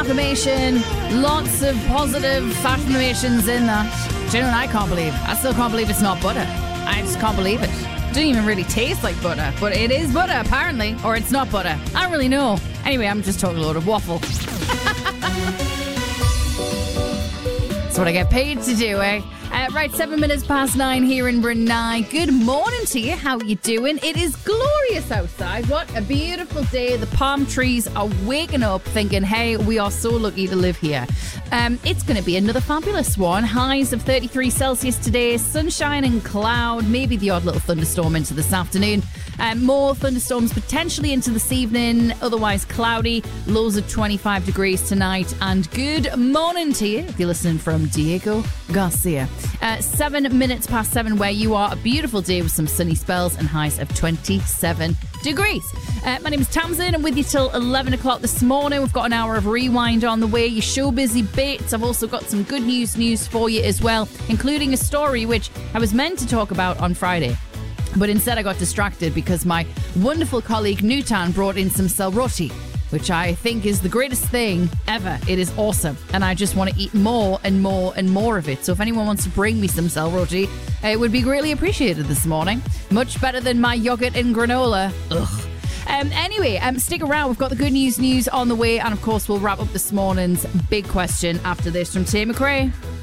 affirmation. Lots of positive affirmations in that. Do you know what I can't believe? I still can't believe it's not butter. I just can't believe it. It doesn't even really taste like butter, but it is butter apparently, or it's not butter. I don't really know. Anyway, I'm just talking a load of waffle. That's what I get paid to do, eh? Right, 7 minutes past 9 here in Brunei. Good morning to you. How you doing? It is glorious outside. What a beautiful day. The palm trees are waking up thinking, hey, we are so lucky to live here. It's going to be another fabulous one. Highs of 33 Celsius today. Sunshine and cloud. Maybe the odd little thunderstorm into this afternoon. More thunderstorms potentially into this evening. Otherwise cloudy. Lows of 25 degrees tonight. And good morning to you if you're listening from Diego Garcia. 7 minutes past 7 where you are. A beautiful day with some sunny spells and highs of 27 degrees. My name is Tamsin. I'm with you till 11 o'clock this morning. We've got an hour of rewind on the way. Your show busy bits. I've also got some good news for you as well, including a story which I was meant to talk about on Friday. But instead I got distracted because my wonderful colleague Nutan brought in some sel roti, which I think is the greatest thing ever. It is awesome. And I just want to eat more and more and more of it. So if anyone wants to bring me some sel roti, it would be greatly appreciated this morning. Much better than my yogurt and granola. Ugh. Anyway, stick around. We've got the good news on the way. And of course, we'll wrap up this morning's big question after this from Tay McRae.